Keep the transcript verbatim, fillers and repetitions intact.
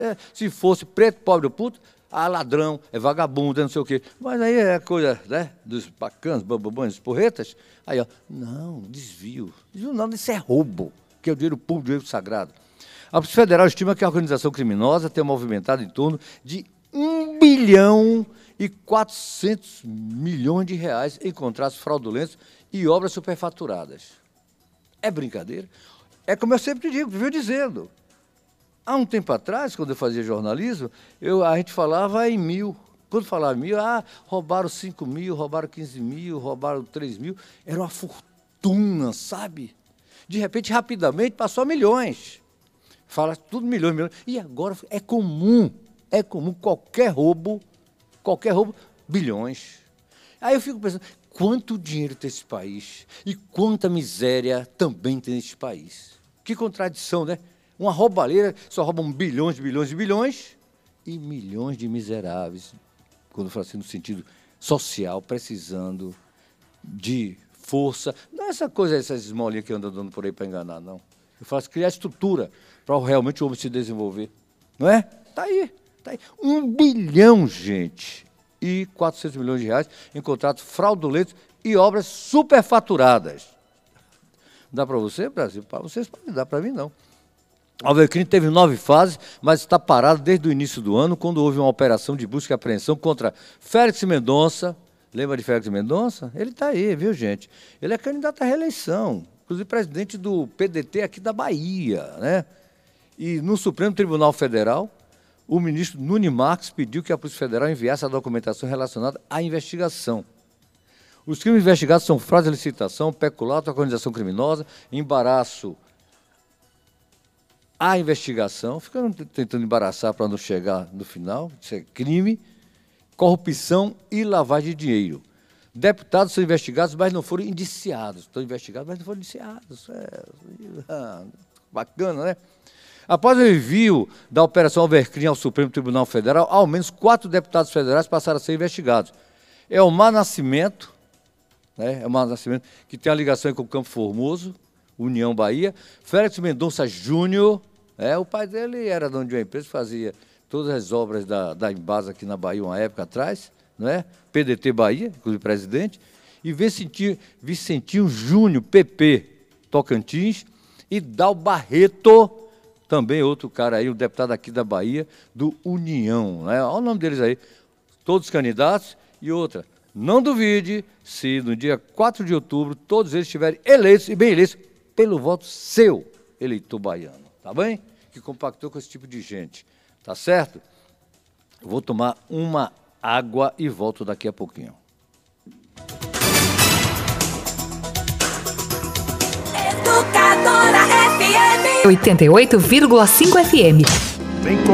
É, se fosse preto, pobre ou puto, ah, ladrão, é vagabundo, é não sei o quê. Mas aí é coisa, né, dos bacanas, bambambãs, porretas. Aí, ó, não, desvio. Desvio não, isso é roubo, que é o dinheiro público, dinheiro sagrado. A Polícia Federal estima que a organização criminosa tem movimentado em torno de um bilhão e quatrocentos milhões de reais em contratos fraudulentos e obras superfaturadas. É brincadeira? É como eu sempre digo, viu dizendo. Há um tempo atrás, quando eu fazia jornalismo, eu, a gente falava em mil. Quando falava mil, ah, roubaram cinco mil, roubaram quinze mil, roubaram três mil. Era uma fortuna, sabe? De repente, rapidamente, passou a milhões. Fala tudo milhões, milhões. E agora é comum, é comum qualquer roubo, qualquer roubo, bilhões. Aí eu fico pensando, quanto dinheiro tem esse país e quanta miséria também tem nesse país. Que contradição, né? Uma roubalheira só roubam bilhões, bilhões e bilhões e milhões de miseráveis, quando eu falo assim no sentido social, precisando de força. Não é essa coisa, essas esmolinhas que andam dando por aí para enganar, não. Eu falo assim, criar estrutura para realmente o homem se desenvolver. Não é? Está aí, tá aí. Um bilhão, gente, e quatrocentos milhões de reais em contratos fraudulentos e obras superfaturadas. Dá para você, Brasil? Para vocês pode dar, para mim não. A Alvecrim teve nove fases, mas está parado desde o início do ano, quando houve uma operação de busca e apreensão contra Félix Mendonça. Lembra de Félix Mendonça? Ele está aí, viu, gente? Ele é candidato à reeleição, inclusive presidente do P D T aqui da Bahia, né? E no Supremo Tribunal Federal, o ministro Nunes Marques pediu que a Polícia Federal enviasse a documentação relacionada à investigação. Os crimes investigados são fraude à licitação, peculato, organização criminosa, embaraço à investigação, ficando tentando embaraçar para não chegar no final, isso é crime, corrupção e lavagem de dinheiro. Deputados são investigados, mas não foram indiciados. Estão investigados, mas não foram indiciados. É, bacana, né? Após o envio da Operação Alvecrim ao Supremo Tribunal Federal, ao menos quatro deputados federais passaram a ser investigados. Elmar Nascimento, né, Elmar Nascimento, que tem a ligação com o Campo Formoso, União Bahia, Félix Mendonça Júnior, é, o pai dele era dono de uma empresa que fazia todas as obras da, da Embasa aqui na Bahia, uma época atrás, não é? P D T Bahia, inclusive presidente, e Vicentinho, Vicentinho Júnior, P P, Tocantins, e Dal Barreto, também outro cara aí, um deputado aqui da Bahia, do União, né? Olha o nome deles aí, todos candidatos, e outra, não duvide se no dia quatro de outubro todos eles estiverem eleitos, e bem eleitos, pelo voto seu, eleitor baiano, tá bem? Que compactou com esse tipo de gente, tá certo? Eu vou tomar uma água e volto daqui a pouquinho. Educadora F M oitenta e oito vírgula cinco F M.